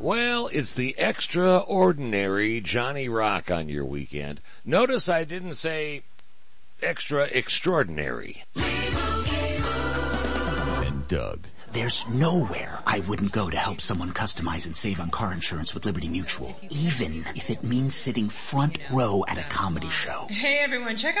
Well, it's the extraordinary Johnny Rock on your weekend. Notice I didn't say extra extraordinary. And Doug. There's nowhere I wouldn't go to help someone customize and save on car insurance with Liberty Mutual, even if it means sitting front row at a comedy show. Hey everyone, check out